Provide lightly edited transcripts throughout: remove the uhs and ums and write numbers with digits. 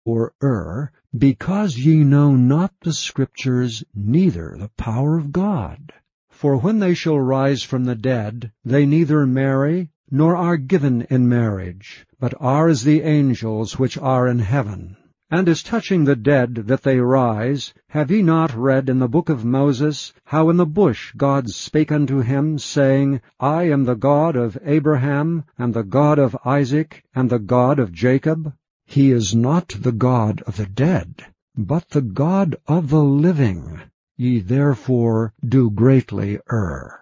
or err, because ye know not the Scriptures, neither the power of God. For when they shall rise from the dead, they neither marry, nor are given in marriage, but are as the angels which are in heaven. And as touching the dead that they rise, have ye not read in the book of Moses, how in the bush God spake unto him, saying, I am the God of Abraham, and the God of Isaac, and the God of Jacob? He is not the God of the dead, but the God of the living. Ye therefore do greatly err.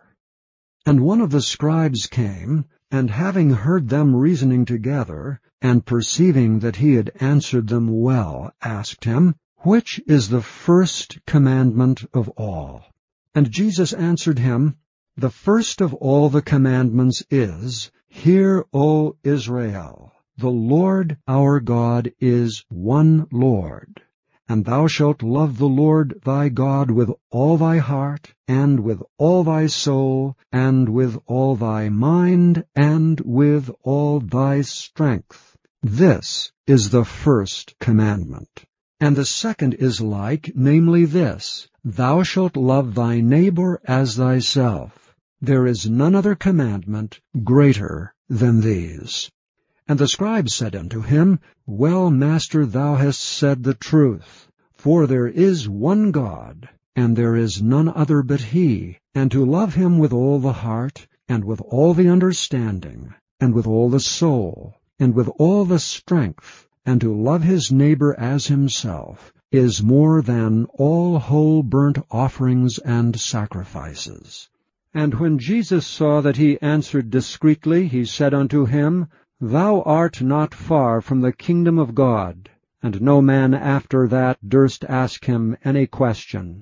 And one of the scribes came, and having heard them reasoning together, and perceiving that he had answered them well, asked him, Which is the first commandment of all? And Jesus answered him, The first of all the commandments is, Hear, O Israel, the Lord our God is one Lord. And thou shalt love the Lord thy God with all thy heart, and with all thy soul, and with all thy mind, and with all thy strength. This is the first commandment. And the second is like, namely this, Thou shalt love thy neighbor as thyself. There is none other commandment greater than these. And the scribe said unto him, Well, Master, thou hast said the truth. For there is one God, and there is none other but he, and to love him with all the heart, and with all the understanding, and with all the soul, and with all the strength, and to love his neighbor as himself, is more than all whole burnt offerings and sacrifices. And when Jesus saw that he answered discreetly, he said unto him, Thou art not far from the kingdom of God. And no man after that durst ask him any question.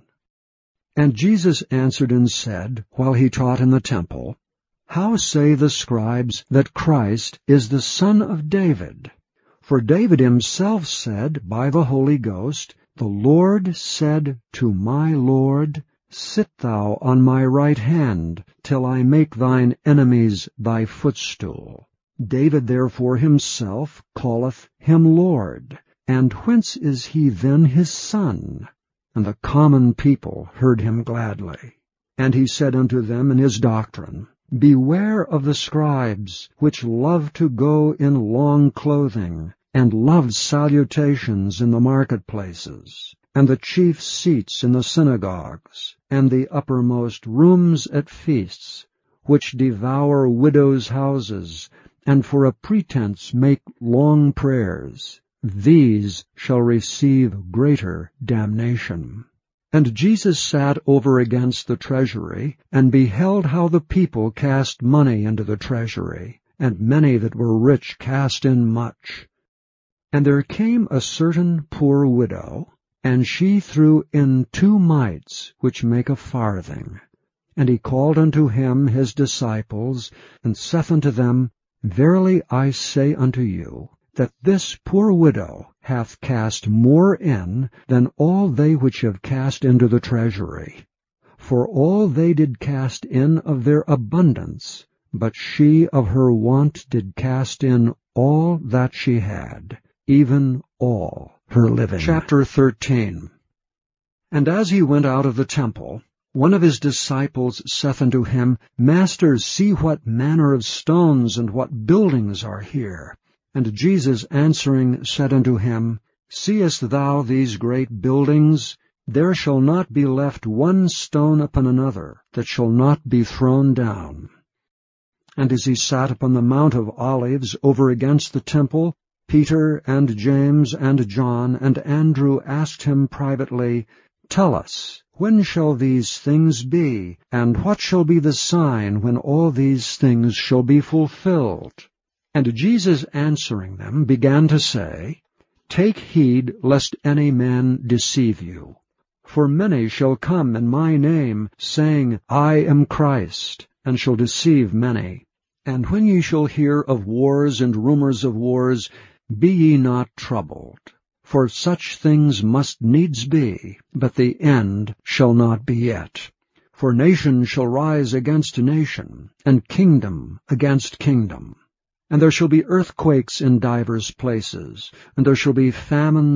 And Jesus answered and said, while he taught in the temple, How say the scribes that Christ is the son of David? For David himself said by the Holy Ghost, The Lord said to my Lord, Sit thou on my right hand, till I make thine enemies thy footstool. David therefore himself calleth him Lord. And whence is he then his son? And the common people heard him gladly. And he said unto them in his doctrine, Beware of the scribes, which love to go in long clothing, and love salutations in the marketplaces, and the chief seats in the synagogues, and the uppermost rooms at feasts, which devour widows' houses, and for a pretense make long prayers. These shall receive greater damnation. And Jesus sat over against the treasury, and beheld how the people cast money into the treasury, and many that were rich cast in much. And there came a certain poor widow, and she threw in 2 mites, which make a farthing. And he called unto him his disciples, and saith unto them, Verily I say unto you, that this poor widow hath cast more in than all they which have cast into the treasury. For all they did cast in of their abundance, but she of her want did cast in all that she had, even all her living. Chapter 13. And as he went out of the temple, one of his disciples saith unto him, Master, see what manner of stones and what buildings are here. And Jesus answering said unto him, Seest thou these great buildings? There shall not be left one stone upon another, that shall not be thrown down. And as he sat upon the Mount of Olives over against the temple, Peter and James and John and Andrew asked him privately, Tell us, when shall these things be, and what shall be the sign when all these things shall be fulfilled? And Jesus answering them began to say, Take heed lest any man deceive you. For many shall come in my name, saying, I am Christ, and shall deceive many. And when ye shall hear of wars and rumors of wars, be ye not troubled. For such things must needs be, but the end shall not be yet. For nation shall rise against nation, and kingdom against kingdom. And there shall be earthquakes in divers places, and there shall be famines